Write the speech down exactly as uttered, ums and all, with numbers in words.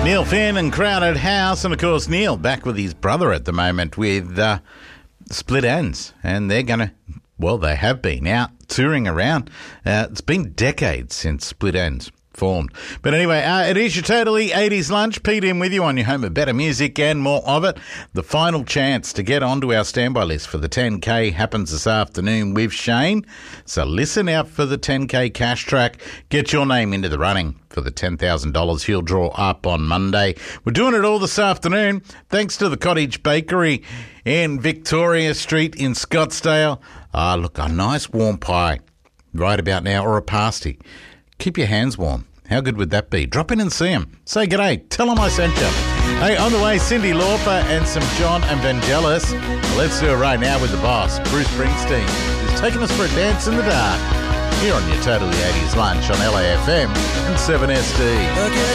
Neil Finn and Crowded House, and of course Neil back with his brother at the moment with uh, Split Ends, and they're going to, well, they have been out touring around. Uh, it's been decades since Split Ends formed. But anyway, uh, it is your Totally eighties Lunch. Pete in with you on your home of better music and more of it. The final chance to get onto our standby list for the ten K happens this afternoon with Shane. So listen out for the ten K cash track. Get your name into the running for the ten thousand dollars he'll draw up on Monday. We're doing it all this afternoon thanks to the Cottage Bakery in Victoria Street in Scottsdale. Ah, look, a nice warm pie right about now, or a pasty. Keep your hands warm. How good would that be? Drop in and see him. Say g'day. Tell him I sent you. Hey, on the way, Cyndi Lauper and some John and Vangelis. Let's do it right now with the boss, Bruce Springsteen, who's taking us for a dance in the dark. Here on your Totally eighties Lunch on L A F M and seven S D.